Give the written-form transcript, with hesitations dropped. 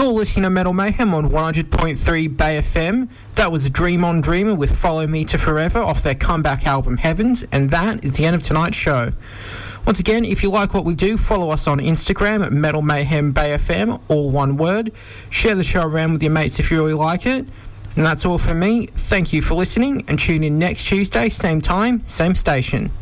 You're listening to Metal Mayhem on 100.3 Bay FM. That was Dream on Dreamer with Follow Me to Forever off their comeback album Heavens, and that is the end of tonight's show. Once again, if you like what we do, follow us on Instagram at Metal Mayhem Bay FM, all one word. Share the show around with your mates if you really like it. And that's all from me. Thank you for listening, and tune in next Tuesday, same time, same station.